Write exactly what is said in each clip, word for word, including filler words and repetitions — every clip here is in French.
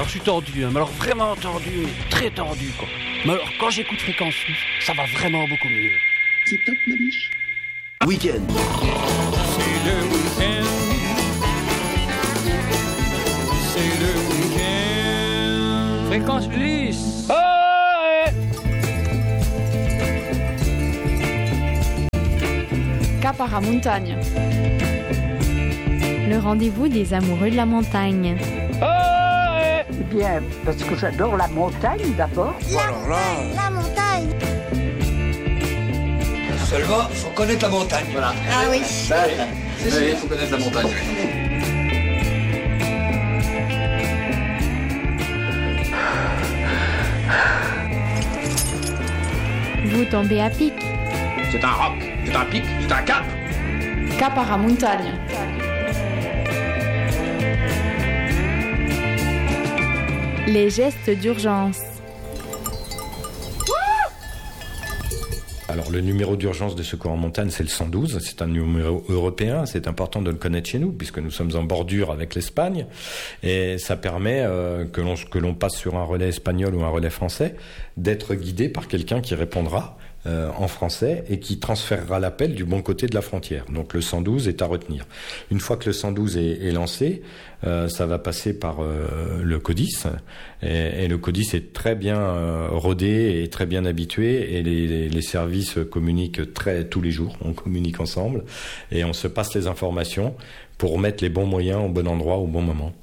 Alors je suis tordu, hein, mais alors vraiment tordu, très tordu quoi. Mais alors quand j'écoute Fréquence Plus, ça va vraiment beaucoup mieux. C'est top ma biche. Week-end. C'est le week-end. C'est le week-end. Fréquence Plus. Oh Cap à la montagne. Le rendez-vous des amoureux de la montagne. Eh bien, parce que j'adore la montagne d'abord. La montagne, la montagne. Seulement, faut connaître la montagne, voilà. Ah oui. Bah, oui, il faut connaître la montagne, oui. Vous tombez à pic. C'est un roc, c'est un pic, c'est un cap. Cap à la montagne. Les gestes d'urgence. Alors le numéro d'urgence de secours en montagne, c'est le cent douze, c'est un numéro européen, c'est important de le connaître chez nous puisque nous sommes en bordure avec l'Espagne et ça permet euh, que l'on que l'on passe sur un relais espagnol ou un relais français d'être guidé par quelqu'un qui répondra euh, en français et qui transférera l'appel du bon côté de la frontière. Donc le cent douze est à retenir. Une fois que le cent douze est, est lancé, euh, ça va passer par euh, le CODIS et, et le CODIS est très bien euh, rodé et très bien habitué et les, les, les services communiquent très tous les jours. On communique ensemble et on se passe les informations pour mettre les bons moyens au bon endroit au bon moment.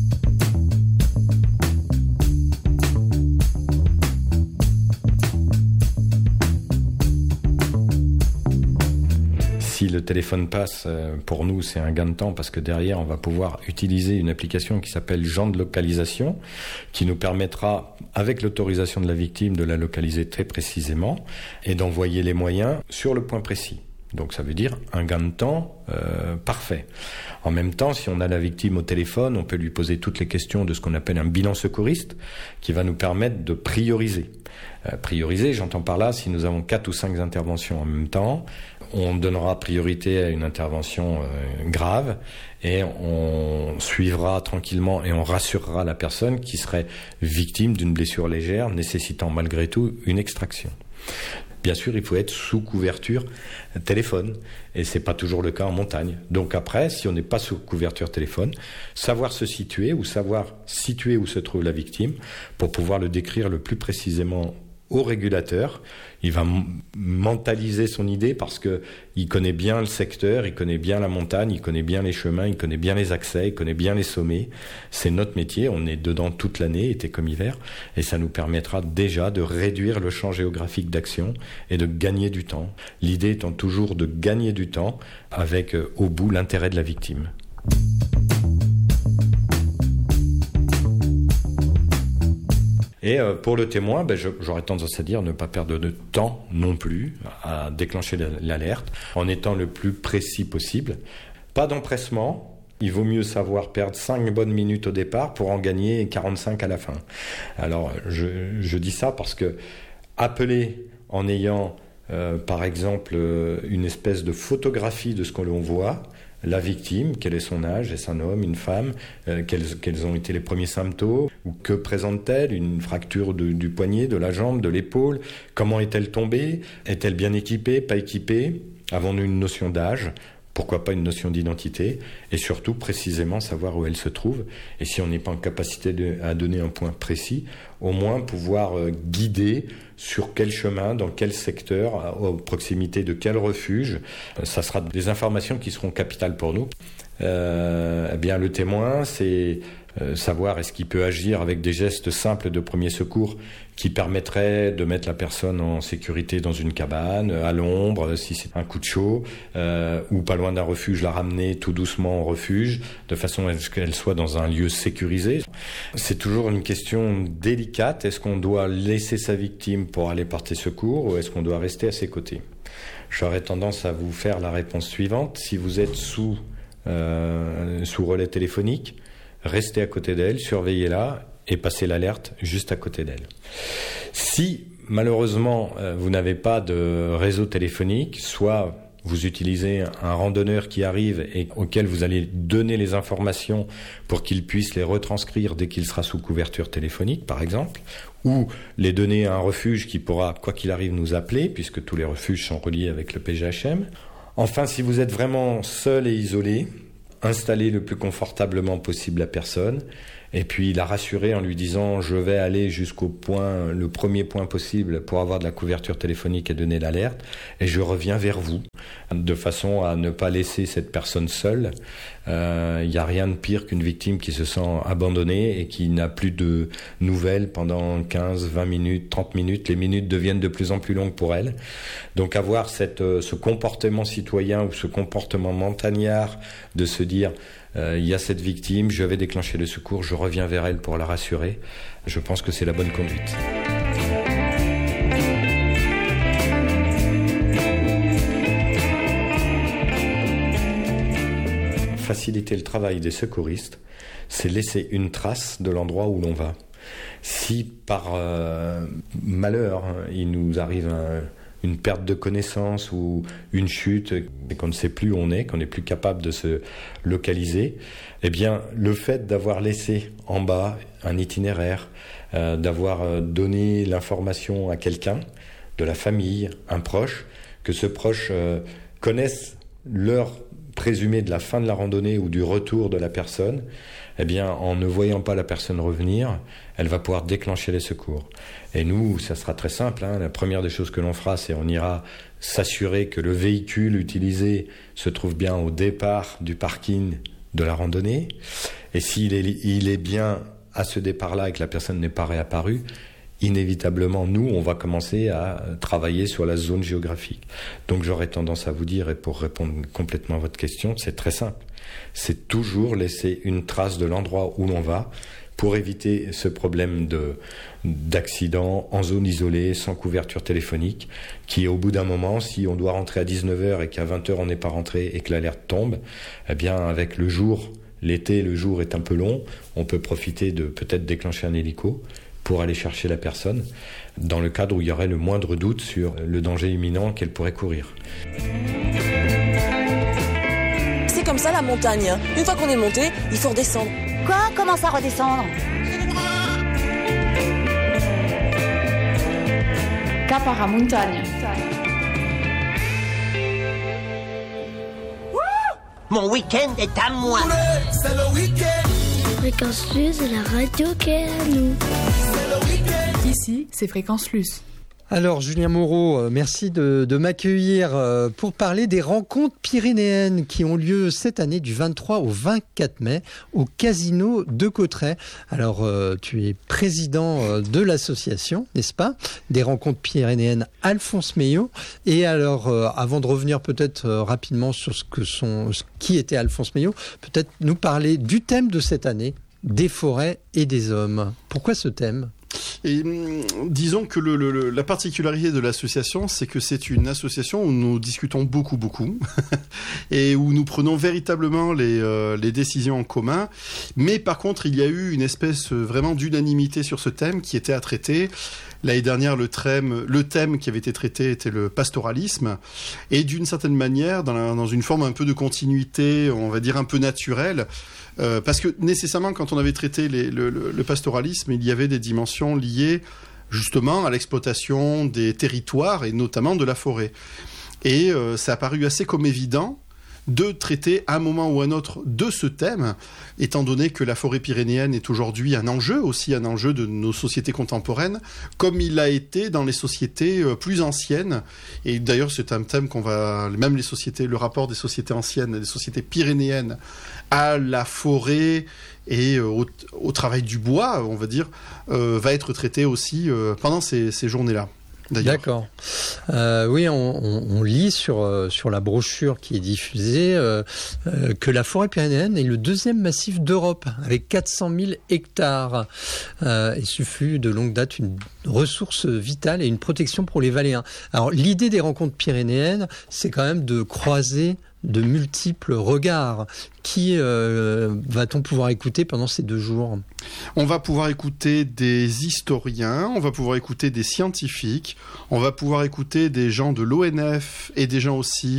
Si le téléphone passe, pour nous, c'est un gain de temps parce que derrière, on va pouvoir utiliser une application qui s'appelle Jean de localisation, qui nous permettra, avec l'autorisation de la victime, de la localiser très précisément et d'envoyer les moyens sur le point précis. Donc ça veut dire un gain de temps euh, parfait. En même temps, si on a la victime au téléphone, on peut lui poser toutes les questions de ce qu'on appelle un bilan secouriste qui va nous permettre de prioriser. Euh, prioriser, j'entends par là, si nous avons quatre ou cinq interventions en même temps, on donnera priorité à une intervention euh, grave et on suivra tranquillement et on rassurera la personne qui serait victime d'une blessure légère nécessitant malgré tout une extraction. Bien sûr, il faut être sous couverture téléphone et c'est pas toujours le cas en montagne. Donc après, si on n'est pas sous couverture téléphone, savoir se situer ou savoir situer où se trouve la victime pour pouvoir le décrire le plus précisément au régulateur. Il va m- mentaliser son idée parce que il connaît bien le secteur, il connaît bien la montagne, il connaît bien les chemins, il connaît bien les accès, il connaît bien les sommets. C'est notre métier, on est dedans toute l'année, été comme hiver, et ça nous permettra déjà de réduire le champ géographique d'action et de gagner du temps. L'idée étant toujours de gagner du temps avec euh, au bout l'intérêt de la victime. Et euh, pour le témoin, ben, je, j'aurais tendance à dire ne pas perdre de temps non plus à déclencher l'alerte en étant le plus précis possible. Pas d'empressement. Il vaut mieux savoir perdre cinq bonnes minutes au départ pour en gagner quarante-cinq à la fin. Alors, je, je dis ça parce que appeler en ayant, euh, par exemple, euh, une espèce de photographie de ce que l'on voit, la victime, quel est son âge, est-ce un homme, une femme, euh, quels, quels ont été les premiers symptômes, ou que présente-t-elle, une fracture de, du poignet, de la jambe, de l'épaule, comment est-elle tombée, est-elle bien équipée, pas équipée, avons-nous une notion d'âge, pourquoi pas une notion d'identité, et surtout précisément savoir où elle se trouve, et si on n'est pas en capacité de, à donner un point précis, au moins pouvoir euh, guider sur quel chemin, dans quel secteur, à, à proximité de quel refuge. Euh, ça sera des informations qui seront capitales pour nous. Euh, eh bien, le témoin, c'est euh, savoir est-ce qu'il peut agir avec des gestes simples de premier secours qui permettraient de mettre la personne en sécurité dans une cabane, à l'ombre, si c'est un coup de chaud, euh, ou pas loin d'un refuge, la ramener tout doucement au refuge, de façon à ce qu'elle soit dans un lieu sécurisé. C'est toujours une question délicate. Est-ce qu'on doit laisser sa victime pour aller porter secours ou est-ce qu'on doit rester à ses côtés ? J'aurais tendance à vous faire la réponse suivante. Si vous êtes sous, euh, sous relais téléphonique, restez à côté d'elle, surveillez-la et passez l'alerte juste à côté d'elle. Si malheureusement euh, vous n'avez pas de réseau téléphonique, soit vous utilisez un randonneur qui arrive et auquel vous allez donner les informations pour qu'il puisse les retranscrire dès qu'il sera sous couverture téléphonique, par exemple, ou les donner à un refuge qui pourra, quoi qu'il arrive, nous appeler, puisque tous les refuges sont reliés avec le P G H M. Enfin, si vous êtes vraiment seul et isolé, installez le plus confortablement possible la personne, et puis la rassurer en lui disant « je vais aller jusqu'au point, le premier point possible pour avoir de la couverture téléphonique et donner l'alerte, et je reviens vers vous », de façon à ne pas laisser cette personne seule. Il euh, n'y a rien de pire qu'une victime qui se sent abandonnée et qui n'a plus de nouvelles pendant quinze, vingt minutes, trente minutes. Les minutes deviennent de plus en plus longues pour elle. Donc avoir cette, euh, ce comportement citoyen ou ce comportement montagnard de se dire euh, il y a cette victime, je vais déclencher le secours, je reviens vers elle pour la rassurer, je pense que c'est la bonne conduite. Faciliter le travail des secouristes, c'est laisser une trace de l'endroit où l'on va. Si par euh, malheur, hein, il nous arrive un, une perte de connaissance ou une chute, et qu'on ne sait plus où on est, qu'on n'est plus capable de se localiser, eh bien, le fait d'avoir laissé en bas un itinéraire, euh, d'avoir donné l'information à quelqu'un, de la famille, un proche, que ce proche euh, connaisse l'heure présumée de la fin de la randonnée ou du retour de la personne, eh bien, en ne voyant pas la personne revenir, elle va pouvoir déclencher les secours. Et nous, ça sera très simple, hein. La première des choses que l'on fera, c'est on ira s'assurer que le véhicule utilisé se trouve bien au départ du parking de la randonnée. Et s'il est, il est bien à ce départ-là et que la personne n'est pas réapparue, inévitablement, nous, on va commencer à travailler sur la zone géographique. Donc j'aurais tendance à vous dire, et pour répondre complètement à votre question, c'est très simple. C'est toujours laisser une trace de l'endroit où l'on va pour éviter ce problème de, d'accident en zone isolée, sans couverture téléphonique, qui au bout d'un moment, si on doit rentrer à dix-neuf heures et qu'à vingt heures on n'est pas rentré et que l'alerte tombe, eh bien avec le jour, l'été, le jour est un peu long, on peut profiter de peut-être déclencher un hélico pour aller chercher la personne, dans le cadre où il y aurait le moindre doute sur le danger imminent qu'elle pourrait courir. C'est comme ça la montagne. Une fois qu'on est monté, il faut redescendre. Quoi? Comment ça redescendre? Capara Montagne. Mon week-end est à moi. C'est le week-end. Fréquence Luce, la radio qui est à nous. C'est le week-end. Ici, c'est Fréquence Luce. Alors Julien Moreau, merci de, de m'accueillir pour parler des rencontres pyrénéennes qui ont lieu cette année du vingt-trois au vingt-quatre mai au Casino de Cauterets. Alors tu es président de l'association, n'est-ce pas, des rencontres pyrénéennes Alphonse Meillot. Et alors avant de revenir peut-être rapidement sur ce que sont, ce qui était Alphonse Meillot, peut-être nous parler du thème de cette année, des forêts et des hommes. Pourquoi ce thème ? Et disons que le, le, la particularité de l'association, c'est que c'est une association où nous discutons beaucoup, beaucoup, et où nous prenons véritablement les, euh, les décisions en commun. Mais par contre, il y a eu une espèce vraiment d'unanimité sur ce thème qui était à traiter. L'année dernière, le thème, le thème qui avait été traité était le pastoralisme. Et d'une certaine manière, dans, la, dans une forme un peu de continuité, on va dire un peu naturelle, Euh, parce que nécessairement, quand on avait traité les, le, le, le pastoralisme, il y avait des dimensions liées justement à l'exploitation des territoires et notamment de la forêt. Et euh, ça a paru assez comme évident de traiter à un moment ou à un autre de ce thème, étant donné que la forêt pyrénéenne est aujourd'hui un enjeu, aussi un enjeu de nos sociétés contemporaines, comme il a été dans les sociétés plus anciennes. Et d'ailleurs, c'est un thème qu'on va, même les sociétés, le rapport des sociétés anciennes, des sociétés pyrénéennes à la forêt et au, au travail du bois, on va dire, euh, va être traité aussi euh, pendant ces, ces journées-là. D'ailleurs. D'accord. Euh, oui, on, on, on lit sur euh, sur la brochure qui est diffusée euh, euh, que la forêt pyrénéenne est le deuxième massif d'Europe avec quatre cent mille hectares. Euh, et ce fut de longue date une ressource vitale et une protection pour les Valéens. Alors l'idée des rencontres pyrénéennes, c'est quand même de croiser de multiples regards. Qui euh, va-t-on pouvoir écouter pendant ces deux jours ? On va pouvoir écouter des historiens, on va pouvoir écouter des scientifiques, on va pouvoir écouter des gens de l'O N F et des gens aussi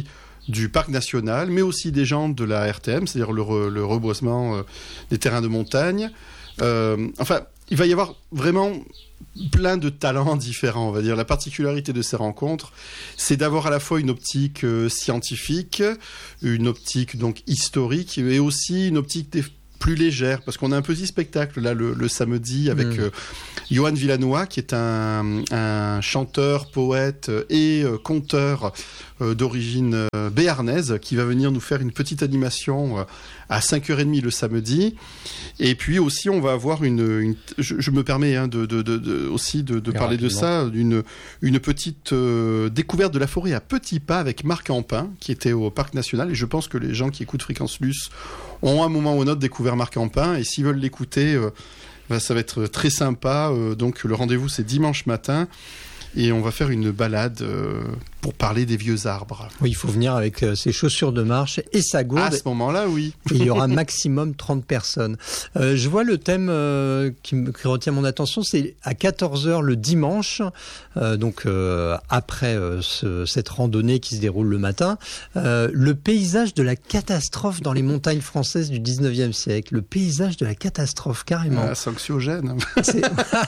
du parc national, mais aussi des gens de la R T M, c'est-à-dire le, re, le reboisement euh, des terrains de montagne. Euh, enfin, il va y avoir vraiment plein de talents différents, on va dire. La particularité de ces rencontres, c'est d'avoir à la fois une optique euh, scientifique, une optique donc historique, et aussi une optique des plus légère, parce qu'on a un petit spectacle là le, le samedi avec mmh. euh, Johan Villanois, qui est un, un chanteur, poète et euh, conteur euh, d'origine euh, béarnaise, qui va venir nous faire une petite animation euh, à cinq heures trente le samedi. Et puis aussi, on va avoir une... une je, je me permets hein, de, de, de, de, aussi de, de parler rapidement. de ça, une, une petite euh, découverte de la forêt à petits pas avec Marc Ampin, qui était au Parc National. Et je pense que les gens qui écoutent Fréquence Luce ont à un moment ou un autre découvert Marc Ampin. Et s'ils veulent l'écouter, euh, bah, ça va être très sympa. Euh, donc le rendez-vous, c'est dimanche matin. Et on va faire une balade euh, pour parler des vieux arbres. Oui, il faut venir avec euh, ses chaussures de marche et sa gourde. À ce moment-là, oui. Et il y aura maximum trente personnes. Euh, je vois le thème euh, qui, me, qui retient mon attention, c'est à quatorze heures le dimanche, euh, donc euh, après euh, ce, cette randonnée qui se déroule le matin, euh, le paysage de la catastrophe dans les montagnes françaises du dix-neuvième siècle. Le paysage de la catastrophe, carrément. Ah, c'est anxiogène. C'est...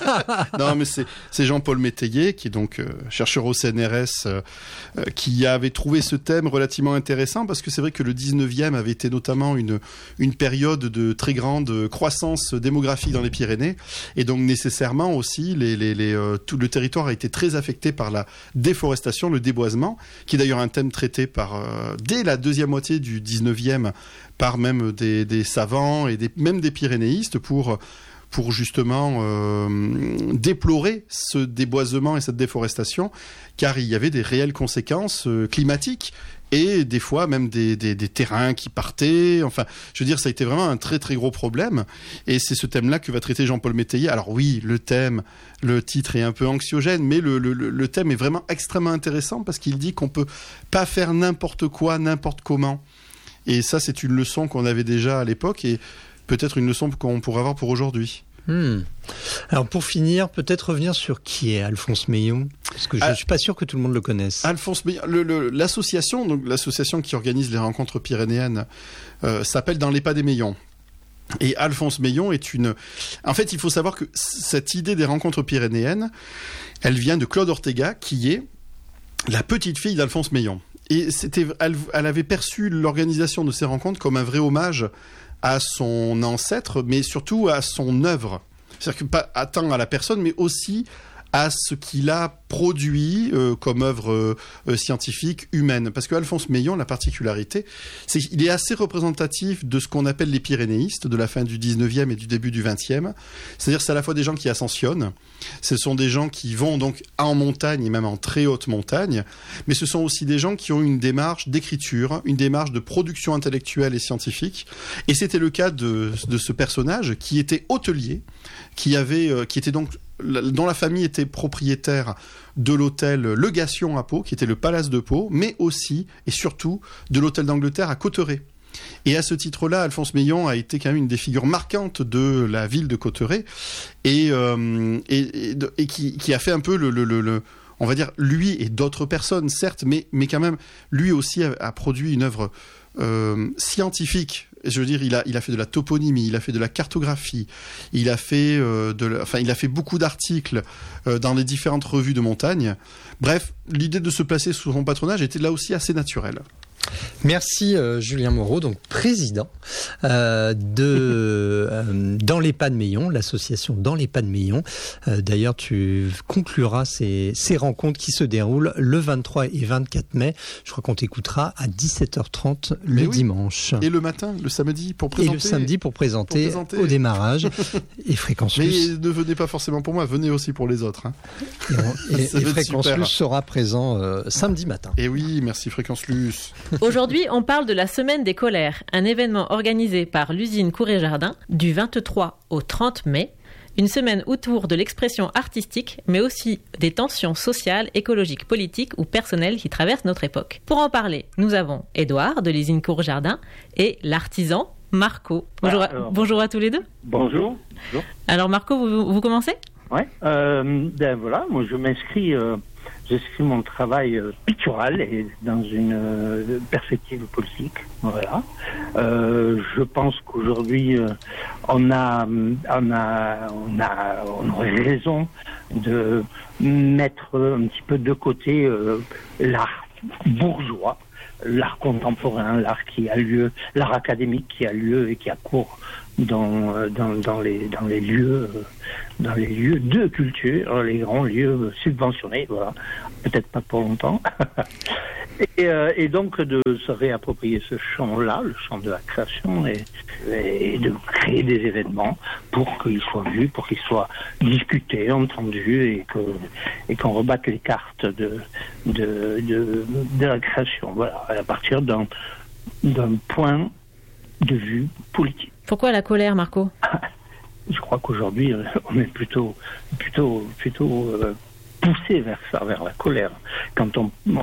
non, mais c'est, c'est Jean-Paul Métayer, qui est donc euh, chercheur au C N R S, euh, euh, qui avait trouvé ce thème relativement intéressant, parce que c'est vrai que le dix-neuvième avait été notamment une, une période de très grande croissance démographique dans les Pyrénées, et donc nécessairement aussi les, les, les, euh, tout le territoire a été très affecté par la déforestation, le déboisement, qui est d'ailleurs un thème traité par, euh, dès la deuxième moitié du dix-neuvième par même des, des savants et des, même des pyrénéistes pour... pour justement euh, déplorer ce déboisement et cette déforestation, car il y avait des réelles conséquences euh, climatiques et des fois même des, des, des terrains qui partaient. Enfin, je veux dire, ça a été vraiment un très très gros problème. Et c'est ce thème-là que va traiter Jean-Paul Métayer. Alors oui, le thème, le titre est un peu anxiogène, mais le, le, le thème est vraiment extrêmement intéressant parce qu'il dit qu'on peut pas faire n'importe quoi, n'importe comment. Et ça, c'est une leçon qu'on avait déjà à l'époque et peut-être une leçon qu'on pourrait avoir pour aujourd'hui. Hmm. Alors pour finir, peut-être revenir sur qui est Alphonse Meillon, parce que je ne ah, suis pas sûr que tout le monde le connaisse. Alphonse Meillon, le, le, l'association, donc l'association qui organise les rencontres pyrénéennes, euh, s'appelle Dans les pas des Meillons. Et Alphonse Meillon est une... En fait, il faut savoir que cette idée des rencontres pyrénéennes, elle vient de Claude Ortega, qui est la petite fille d'Alphonse Meillon. Et c'était, elle, elle avait perçu l'organisation de ces rencontres comme un vrai hommage à son ancêtre, mais surtout à son œuvre. C'est-à-dire que pas tant à la personne, mais aussi à ce qu'il a produit euh, comme œuvre euh, scientifique humaine. Parce que Alphonse Meillon, la particularité, c'est qu'il est assez représentatif de ce qu'on appelle les pyrénéistes de la fin du dix-neuvième et du début du vingtième. C'est-à-dire que c'est à la fois des gens qui ascensionnent, ce sont des gens qui vont donc en montagne et même en très haute montagne, mais ce sont aussi des gens qui ont une démarche d'écriture, une démarche de production intellectuelle et scientifique. Et c'était le cas de, de ce personnage qui était hôtelier, qui avait, euh, qui était donc dont la famille était propriétaire de l'hôtel Le Gation à Pau, qui était le Palace de Pau, mais aussi et surtout de l'hôtel d'Angleterre à Cauterets. Et à ce titre-là, Alphonse Meillon a été quand même une des figures marquantes de la ville de Cauterets et, euh, et, et, et qui, qui a fait un peu le, le, le, le on va dire, lui et d'autres personnes, certes, mais, mais quand même, lui aussi a, a produit une œuvre euh, scientifique. Je veux dire, il a, il a fait de la toponymie, il a fait de la cartographie, il a fait, euh, de la, enfin, il a fait beaucoup d'articles euh, dans les différentes revues de montagne. Bref, l'idée de se placer sous son patronage était là aussi assez naturelle. Merci euh, Julien Moreau, donc président euh, de euh, Dans les pas de Meillon, l'association Dans les pas de Meillon. Euh, d'ailleurs, tu concluras ces, ces rencontres qui se déroulent le vingt-trois et vingt-quatre mai. Je crois qu'on t'écoutera à dix-sept heures trente le oui. dimanche. Et le matin, le samedi pour présenter. Et le samedi pour présenter, pour présenter. Au démarrage et Fréquence Luce. Mais ne venez pas forcément pour moi, venez aussi pour les autres. Hein. Et, et, et Fréquence Luce sera présent euh, samedi matin. Et oui, merci Fréquence Luce. Aujourd'hui, on parle de la Semaine des colères, un événement organisé par l'usine Cour-et-Jardin du vingt-trois au trente mai. Une semaine autour de l'expression artistique, mais aussi des tensions sociales, écologiques, politiques ou personnelles qui traversent notre époque. Pour en parler, nous avons Édouard de l'usine Cour-et-Jardin et l'artisan Marco. Bonjour, ah, alors, à, bonjour à tous les deux. Bonjour. bonjour. Alors Marco, vous, vous commencez ? Oui, euh, ben voilà, moi je m'inscris... Euh... j'inscris mon travail euh, pictural et dans une euh, perspective politique. Voilà. Euh, je pense qu'aujourd'hui, euh, on a, on a, on a, on aurait raison de mettre un petit peu de côté euh, l'art bourgeois, l'art contemporain, l'art qui a lieu, l'art académique qui a lieu et qui a cours dans dans dans les dans les lieux dans les lieux de culture, les grands lieux subventionnés, voilà, peut-être pas pour longtemps. et, euh, et donc de se réapproprier ce champ-là, le champ de la création, et, et de créer des événements pour qu'ils soient vus, pour qu'ils soient discutés, entendus, et que et qu'on rebatte les cartes de de de, de la création, voilà, à partir d'un d'un point de vue politique. Pourquoi la colère, Marco ? Je crois qu'aujourd'hui, on est plutôt, plutôt, plutôt euh, poussé vers ça, vers la colère. Quand on, on,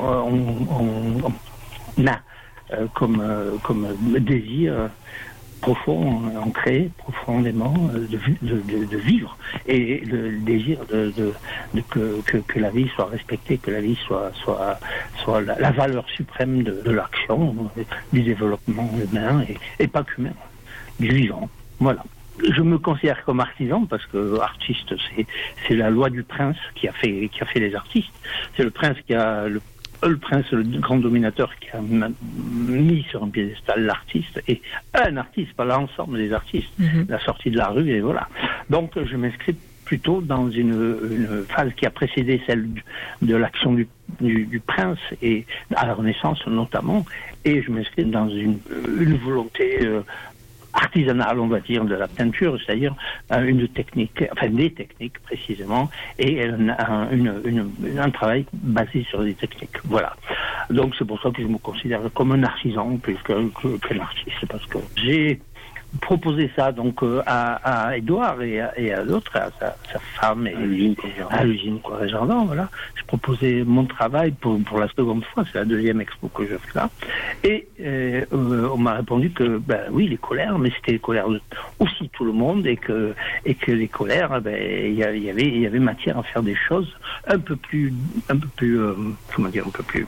on, on a euh, comme, euh, comme désir profond, ancré profondément de, de, de, de vivre, et le désir de, de, de que, que, que la vie soit respectée, que la vie soit, soit, soit la, la valeur suprême de, de l'action, du développement humain, et, et pas qu'humain, du vivant. Voilà. Je me considère comme artisan parce que artiste, c'est c'est la loi du prince qui a fait qui a fait les artistes. C'est le prince qui a le le prince, le grand dominateur qui a mis sur un piédestal l'artiste, et un artiste, pas l'ensemble des artistes. Mm-hmm. La sortie de la rue, et voilà. Donc je m'inscris plutôt dans une, une phase qui a précédé celle de, de l'action du, du, du prince, et à la Renaissance notamment, et je m'inscris dans une, une volonté euh, artisanale, on va dire, de la peinture, c'est-à-dire euh, une technique, enfin des techniques précisément, et un, un, une, une, un travail basé sur des techniques. Voilà. Donc c'est pour ça que je me considère comme un artisan plus qu'un que, artiste, parce que j'ai proposé ça donc euh, à, à Édouard et à, et à d'autres, à sa, sa femme, et à l'usine Courret Jardin, voilà. Je proposais mon travail pour, pour la seconde fois, c'est la deuxième expo que je fais là, et euh, euh, on m'a répondu que ben oui, les colères, mais c'était les colères de aussi tout le monde, et que et que les colères, ben il y, y avait il y avait matière à faire des choses un peu plus un peu plus euh, comment dire un peu plus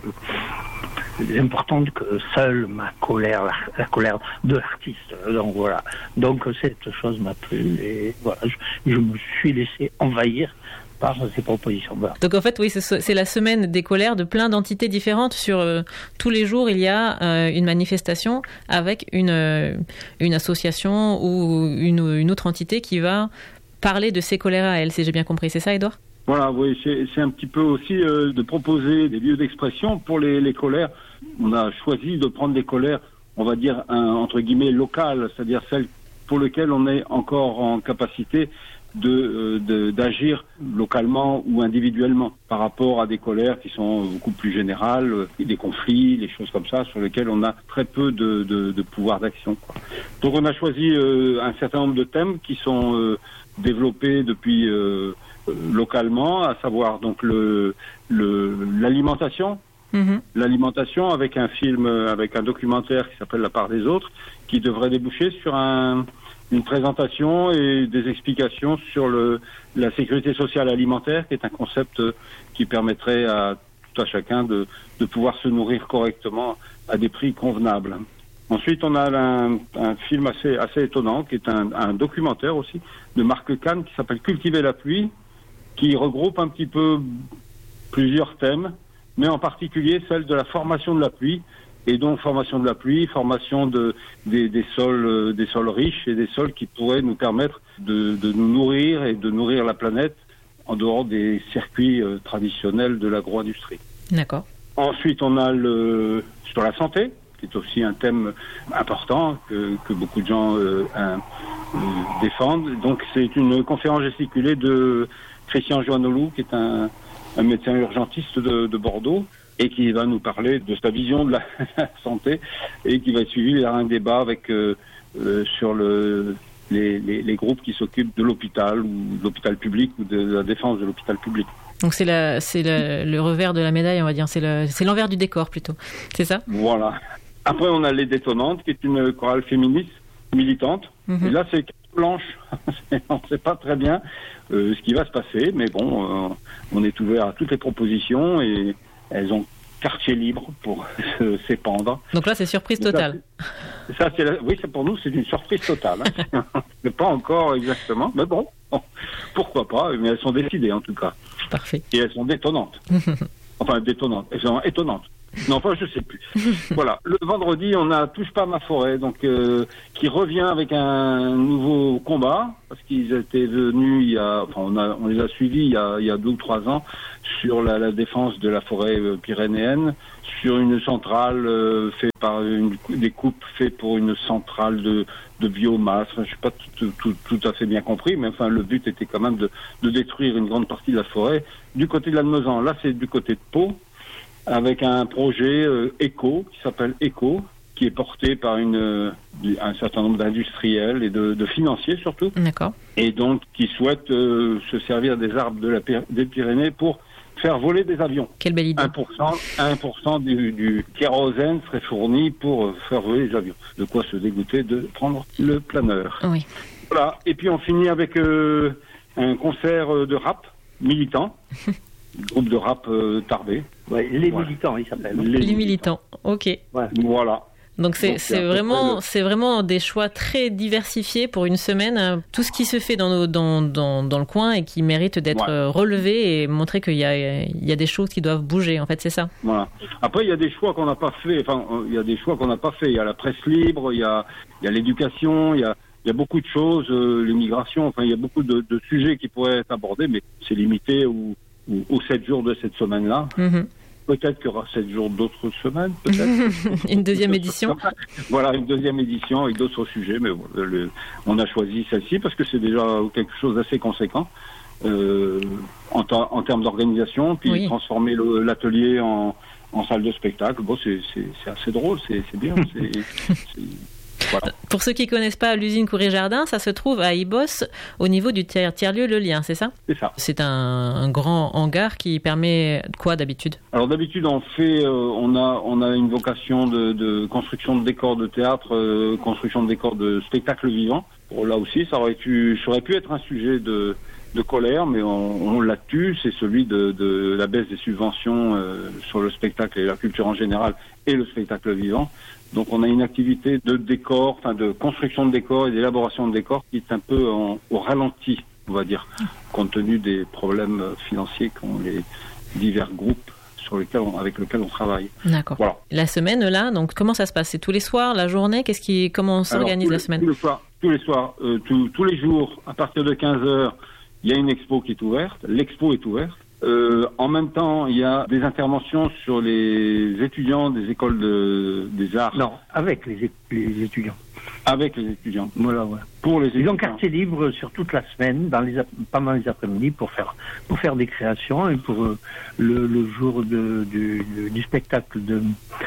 importante que seule ma colère, la, la colère de l'artiste. Donc voilà. Donc cette chose m'a plu, et voilà, je, je me suis laissé envahir par ces propositions. Voilà. Donc en fait, oui, c'est, c'est la semaine des colères de plein d'entités différentes. Sur euh, tous les jours, il y a euh, une manifestation avec une euh, une association ou une, une autre entité qui va parler de ces colères à elle. Si j'ai bien compris, c'est ça, Édouard ? Voilà, oui, c'est, c'est un petit peu aussi euh, de proposer des lieux d'expression pour les, les colères. On a choisi de prendre des colères, on va dire, un, entre guillemets, locales, c'est-à-dire celles pour lesquelles on est encore en capacité de, euh, de, d'agir localement ou individuellement, par rapport à des colères qui sont beaucoup plus générales, euh, des conflits, des choses comme ça, sur lesquelles on a très peu de, de, de pouvoir d'action, quoi. Donc on a choisi euh, un certain nombre de thèmes qui sont euh, développés depuis... Euh, localement, à savoir donc le, le l'alimentation, mmh. l'alimentation avec un film, avec un documentaire qui s'appelle La part des autres, qui devrait déboucher sur un, une présentation et des explications sur le la sécurité sociale alimentaire, qui est un concept qui permettrait à tout à chacun de de pouvoir se nourrir correctement à des prix convenables. Ensuite, on a un, un film assez assez étonnant, qui est un, un documentaire aussi de Marc Kahn, qui s'appelle Cultiver la pluie, qui regroupe un petit peu plusieurs thèmes, mais en particulier celle de la formation de la pluie, et donc formation de la pluie, formation de, des, des sols, euh, des sols riches et des sols qui pourraient nous permettre de, de nous nourrir et de nourrir la planète en dehors des circuits euh, traditionnels de l'agro-industrie. D'accord. Ensuite, on a le sur la santé, qui est aussi un thème important que, que beaucoup de gens euh, un, euh, défendent. Donc, c'est une conférence gesticulée de Christian Joannolou, qui est un, un médecin urgentiste de, de Bordeaux, et qui va nous parler de sa vision de la, la santé, et qui va être suivi par un débat avec euh, euh, sur le, les, les, les groupes qui s'occupent de l'hôpital, ou de l'hôpital public, ou de la défense de l'hôpital public. Donc c'est, la, c'est la, le revers de la médaille, on va dire, c'est, le, c'est l'envers du décor plutôt, c'est ça ? Voilà. Après, on a Les Détonantes, qui est une chorale féministe militante. Mmh. Et là, c'est blanche. On ne sait pas très bien euh, ce qui va se passer, mais bon, euh, on est ouvert à toutes les propositions et elles ont quartier libre pour se, s'épandre. Donc là, c'est surprise totale. Ça, ça c'est la, oui, c'est pour nous, c'est une surprise totale. Hein. Mais pas encore exactement, mais bon, bon, pourquoi pas, mais elles sont décidées en tout cas. Parfait. Et elles sont détonnantes. Enfin, détonnantes, elles sont étonnantes. Non, enfin, je sais plus. Voilà. Le vendredi, on a Touche pas à ma forêt, donc euh, qui revient avec un nouveau combat parce qu'ils étaient venus il y a, enfin, on a, on les a suivis il y a, il y a deux ou trois ans sur la, la défense de la forêt euh, pyrénéenne, sur une centrale euh, faite par une, des coupes faites pour une centrale de, de biomasse. Enfin, je suis pas tout, tout, tout à fait bien compris, mais enfin, le but était quand même de, de détruire une grande partie de la forêt. Du côté de Lannemezan, là, c'est du côté de Pau, avec un projet euh, éco, qui s'appelle Éco, qui est porté par une, euh, un certain nombre d'industriels et de, de financiers surtout. D'accord. Et donc, qui souhaitent euh, se servir des arbres de la, des Pyrénées pour faire voler des avions. Quelle belle idée. un pour cent, un pour cent du, du kérosène serait fourni pour faire voler les avions. De quoi se dégoûter de prendre le planeur. Oui. Voilà. Et puis, on finit avec euh, un concert de rap militant. Groupe de rap euh, Tarbé. Ouais, les voilà. militants, ils s'appellent. Les, les militants, ok. Ouais. Voilà. Donc c'est, Donc, c'est, c'est, vraiment, le... c'est vraiment des choix très diversifiés pour une semaine. Tout ce qui se fait dans, nos, dans, dans, dans le coin et qui mérite d'être ouais. relevé et montrer qu'il y a, il y a des choses qui doivent bouger, en fait, c'est ça. Voilà. Après, il y a des choix qu'on n'a pas fait. Enfin, il y a des choix qu'on n'a pas fait. Il y a la presse libre, il y a, il y a l'éducation, il y a... Il y a beaucoup de choses, euh, l'immigration, enfin il y a beaucoup de, de sujets qui pourraient être abordés, mais c'est limité aux, aux, aux sept jours de cette semaine-là. Mm-hmm. Peut-être qu'il y aura sept jours d'autres semaines, peut-être. Une deuxième édition. Voilà, une deuxième édition avec d'autres sujets, mais bon, le, on a choisi celle-ci parce que c'est déjà quelque chose d'assez conséquent euh, en, ta, en termes d'organisation, puis oui. transformer le, l'atelier en, en salle de spectacle, bon c'est, c'est, c'est assez drôle, c'est, c'est bien, c'est... c'est Voilà. Pour ceux qui ne connaissent pas l'usine Courrier-Jardin, ça se trouve à Ibos, au niveau du tiers- tiers-lieu Le Lien, c'est ça ? C'est ça. C'est un, un grand hangar qui permet quoi d'habitude ? Alors d'habitude, on fait, euh, on a, on a une vocation de, de construction de décors de théâtre, euh, construction de décors de spectacle vivant. Bon, là aussi, ça aurait pu, ça aurait pu être un sujet de, de colère, mais on, on l'a tue. C'est celui de, de la baisse des subventions euh, sur le spectacle et la culture en général et le spectacle vivant. Donc on a une activité de décor, enfin de construction de décors et d'élaboration de décors qui est un peu en, au ralenti, on va dire, compte tenu des problèmes financiers qu'ont les divers groupes sur lesquels on, avec lesquels on travaille. D'accord. Voilà. La semaine là, donc comment ça se passe ? C'est tous les soirs, la journée ? Qu'est-ce qui, comment on s'organise Alors, la semaine ? Tous les soirs, tous les soirs, euh, tous, tous les jours, à partir de quinze heures, il y a une expo qui est ouverte. L'expo est ouverte. Euh, en même temps, il y a des interventions sur les étudiants des écoles de, des arts. Non, avec les, les étudiants. Avec les étudiants. Voilà, voilà. Pour les Ils étudiants. ont quartier libre sur toute la semaine, dans les, pendant les après-midi, pour faire, pour faire des créations et pour euh, le, le jour de, du, du, du spectacle de,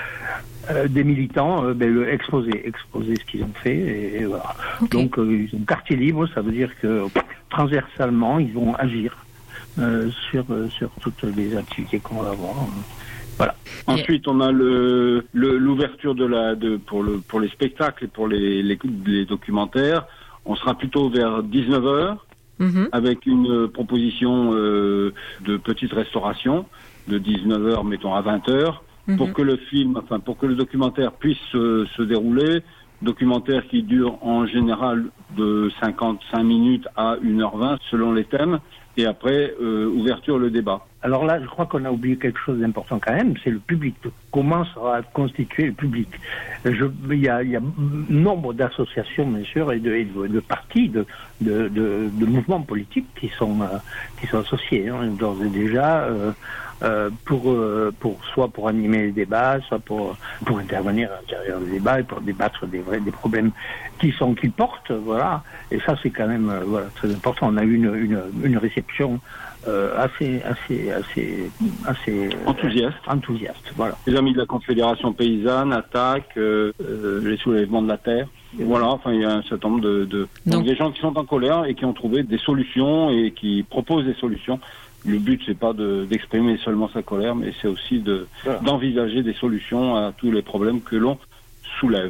euh, des militants, euh, ben, le exposer, exposer ce qu'ils ont fait. Et, et voilà. Okay. Donc, euh, ils ont quartier libre, ça veut dire que transversalement, ils vont agir. Euh, sur euh, sur toutes les activités qu'on va avoir. Voilà. Ensuite, on a le, le l'ouverture de la de pour le pour les spectacles et pour les les, les documentaires. On sera plutôt vers dix-neuf heures mm-hmm. avec une proposition euh, de petite restauration de dix-neuf heures mettons à vingt heures mm-hmm. pour que le film, enfin pour que le documentaire puisse se, se dérouler. Documentaire qui dure en général de cinquante-cinq minutes à une heure vingt selon les thèmes. Et après, euh, ouverture, le débat. Alors là, je crois qu'on a oublié quelque chose d'important quand même, c'est le public. Comment sera constitué le public ? Je, il, y a, il y a nombre d'associations, bien sûr, et de, et de, de partis, de, de, de, de mouvements politiques qui sont, euh, qui sont associés, hein, d'ores et déjà, euh, euh, pour, euh, pour, soit pour animer les débats, soit pour, pour intervenir à l'intérieur des débats et pour débattre des, vrais, des problèmes qui sont, qu'ils portent, voilà. Et ça, c'est quand même, euh, voilà, très important. On a eu une, une, une réception Euh, assez, assez, assez, assez enthousiaste. Euh, enthousiaste, voilà. Les amis de la Confédération paysanne, Attaque, euh, euh, les soulèvements de la terre. Et voilà, enfin, il y a un certain nombre de, de donc, des gens qui sont en colère et qui ont trouvé des solutions et qui proposent des solutions. Le but, c'est pas de, d'exprimer seulement sa colère, mais c'est aussi de, voilà. d'envisager des solutions à tous les problèmes que l'on soulève.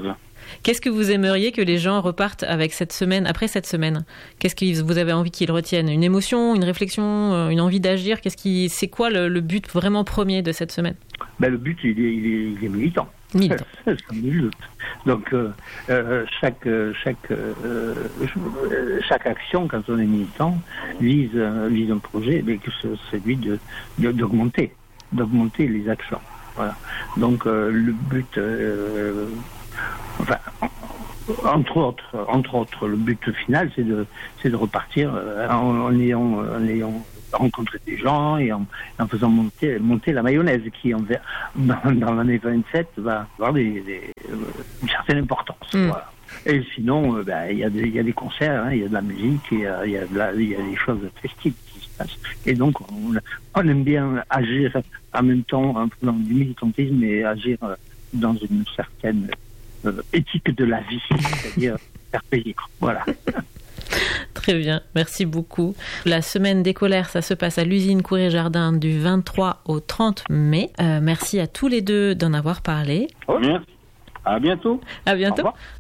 Qu'est-ce que vous aimeriez que les gens repartent avec cette semaine, après cette semaine? Qu'est-ce que vous avez envie qu'ils retiennent? Une émotion, une réflexion, une envie d'agir? Qu'est-ce qui, c'est quoi le, le but vraiment premier de cette semaine? Ben, le but, il est, il est, il est militant. Militant. Donc, euh, euh, chaque, chaque, euh, chaque action, quand on est militant, vise, vise un projet, mais que c'est celui de, de, d'augmenter, d'augmenter les actions. Voilà. Donc, euh, le but, euh, enfin, entre autres, entre autres, le but final, c'est de, c'est de repartir euh, en, en ayant, en ayant rencontrer des gens et en, en faisant monter, monter la mayonnaise qui, en, dans, dans l'année vingt-sept, va avoir des, des, euh, une certaine importance. Mm. Voilà. Et sinon, il euh, ben, y, y a des concerts, il hein, y a de la musique, il y a, y, a y a des choses festives qui se passent. Et donc, on, on aime bien agir en même temps, en faisant du militantisme et agir euh, dans une certaine euh, éthique de la vie, c'est-à-dire faire payer. Voilà. Très bien, merci beaucoup. La semaine des colères, ça se passe à l'usine Cour et Jardin du vingt-trois au trente mai. Euh, merci à tous les deux d'en avoir parlé. Merci. À bientôt. À bientôt.